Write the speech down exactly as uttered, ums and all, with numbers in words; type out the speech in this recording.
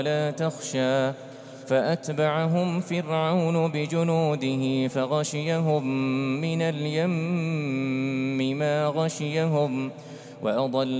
ولا تخشى فأتبعهم فرعون بجنوده فغشيهم من اليم ما غشيهم وأضل